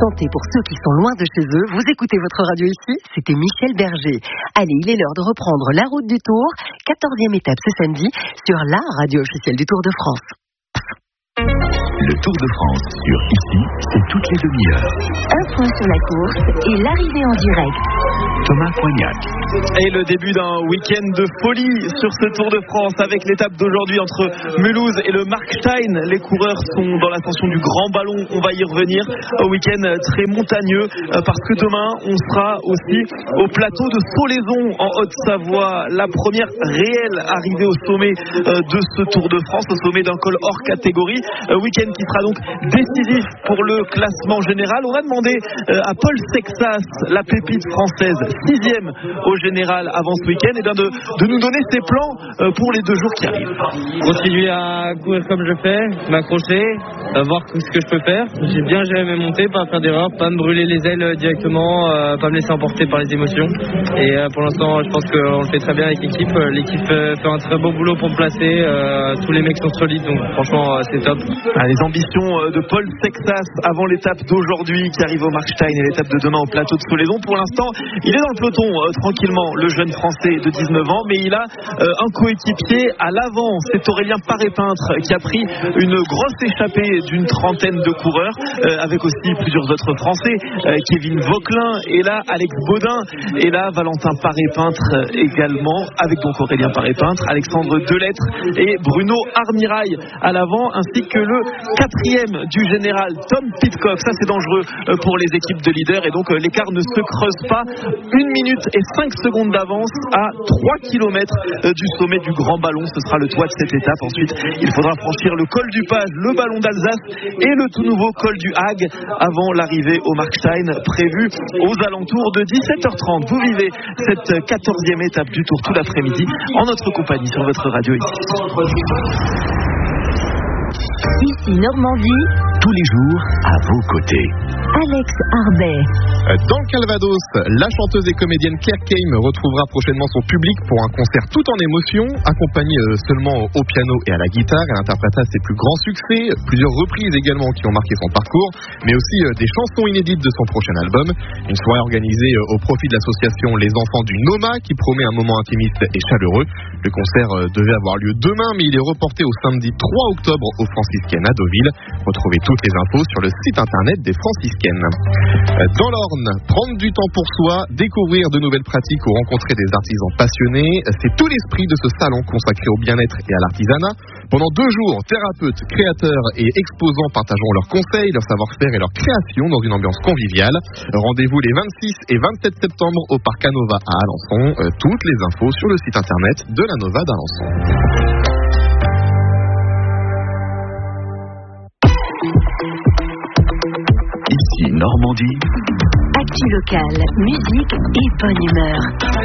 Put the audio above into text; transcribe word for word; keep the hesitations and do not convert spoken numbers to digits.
santé pour ceux qui sont loin de chez eux. Vous écoutez votre radio ici, c'était Michel Berger. Allez, il est l'heure de reprendre la route du Tour, quatorzième étape ce samedi, sur la radio officielle du Tour de France. Le Tour de France sur Ici, c'est toutes les demi-heures. Un point sur la course et l'arrivée en direct. Thomas Poignac. Et le début d'un week-end de folie sur ce Tour de France avec l'étape d'aujourd'hui entre Mulhouse et le Markstein. Les coureurs sont dans l'ascension du Grand Ballon. On va y revenir. Un week-end très montagneux parce que demain, on sera aussi au plateau de Solaison en Haute-Savoie. La première réelle arrivée au sommet de ce Tour de France, au sommet d'un col hors catégorie. Un week-end qui sera donc décisif pour le classement général. On a demandé à Paul Sexas, la pépite française, sixième au général avant ce week-end, et bien de, de nous donner ses plans pour les deux jours qui arrivent. Continuer à courir comme je fais, m'accrocher, voir ce que je peux faire. J'ai bien géré mes montées, pas faire d'erreur, pas me brûler les ailes directement, euh, pas me laisser emporter par les émotions. Et euh, pour l'instant, je pense qu'on le fait très bien avec l'équipe. L'équipe euh, fait un très beau boulot pour me placer. Euh, tous les mecs sont solides, donc franchement, euh, c'est top. Ah, les ambitions de Paul Sexas avant l'étape d'aujourd'hui qui arrive au Markstein et l'étape de demain au plateau de Solaison. Pour l'instant, il est dans le peloton euh, tranquillement, le jeune français de dix-neuf ans, mais il a euh, un coéquipier à l'avant. C'est Aurélien Paré-Peintre qui a pris une grosse échappée d'une trentaine de coureurs, euh, avec aussi plusieurs autres Français. Euh, Kevin Vauquelin est là, Alex Baudin est là, Valentin Paré-Peintre également, avec donc Aurélien Paré-Peintre, Alexandre Delettre et Bruno Armirail à l'avant, ainsi que le quatrième du général Tom Pidcock. Ça, c'est dangereux pour les équipes de leaders, et donc l'écart ne se creuse pas. Une minute et cinq secondes d'avance à trois kilomètres du sommet du Grand Ballon. Ce sera le toit de cette étape. Ensuite, il faudra franchir le col du Page, le Ballon d'Alsace et le tout nouveau col du Hague avant l'arrivée au Markstein, prévu aux alentours de dix-sept heures trente. Vous vivez cette quatorzième étape du Tour tout l'après-midi en notre compagnie sur votre radio ici. Ici Normandie, tous les jours à vos côtés. Alex Arbet. Dans le Calvados, la chanteuse et comédienne Claire Kame retrouvera prochainement son public pour un concert tout en émotion, accompagnée seulement au piano et à la guitare. Elle interprétera ses plus grands succès, plusieurs reprises également qui ont marqué son parcours, mais aussi des chansons inédites de son prochain album. Une soirée organisée au profit de l'association Les Enfants du Noma qui promet un moment intimiste et chaleureux. Le concert devait avoir lieu demain, mais il est reporté au samedi trois octobre aux Franciscaines à Deauville. Retrouvez toutes les infos sur le site internet des Franciscaines. Dans l'Orne, prendre du temps pour soi, découvrir de nouvelles pratiques ou rencontrer des artisans passionnés, c'est tout l'esprit de ce salon consacré au bien-être et à l'artisanat. Pendant deux jours, thérapeutes, créateurs et exposants partageront leurs conseils, leur savoir-faire et leurs créations dans une ambiance conviviale. Rendez-vous les vingt-six et vingt-sept septembre au Parc Anova à Alençon. Toutes les infos sur le site internet de la Nova d'Alençon. Ici Normandie. Actu local, musique et bonne humeur.